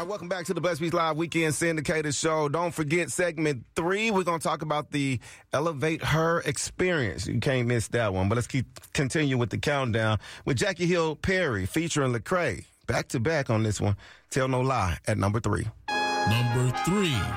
right, welcome back to the Blessed Beats Live Weekend Syndicated Show. Don't forget segment 3. We're going to talk about the Elevate Her experience. You can't miss that one. But let's continue with the countdown with Jackie Hill Perry featuring Lecrae. Back to back on this one. Tell No Lie at number 3. Number 3.